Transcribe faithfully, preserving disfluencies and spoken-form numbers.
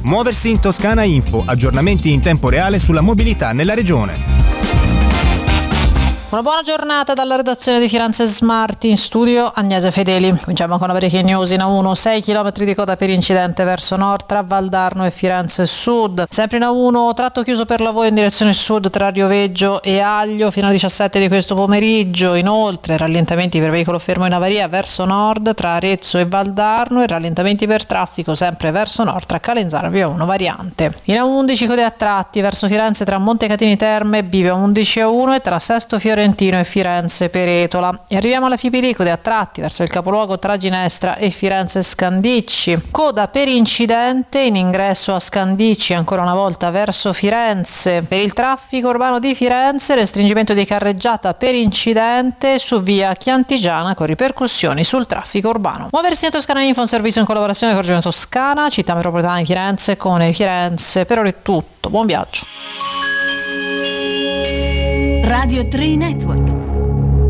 Muoversi in Toscana Info, aggiornamenti in tempo reale sulla mobilità nella regione. Una buona giornata dalla redazione di Firenze Smart, in studio Agnese Fedeli. Cominciamo con una breaking news in A uno, sei chilometri di coda per incidente verso nord tra Valdarno e Firenze Sud. Sempre in A uno, tratto chiuso per lavoro in direzione sud tra Rioveggio e Aglio fino alle diciassette di questo pomeriggio. Inoltre rallentamenti per veicolo fermo in avaria verso nord tra Arezzo e Valdarno e rallentamenti per traffico sempre verso nord tra Calenzano e Via uno variante. In A undici code a tratti verso Firenze tra Montecatini Terme e Bivio A undici A uno e tra Sesto Fiorentino e Firenze Peretola. E arriviamo alla Fipilicode a tratti verso il capoluogo tra Ginestra e Firenze Scandicci. Coda per incidente in ingresso a Scandicci ancora una volta verso Firenze. Per il traffico urbano di Firenze restringimento di carreggiata per incidente su via Chiantigiana con ripercussioni sul traffico urbano. Muoversi in Toscana Info, un servizio in collaborazione con Regione Toscana, Città Metropolitana di Firenze con Firenze. Per ora è tutto, buon viaggio. Radio tre Network.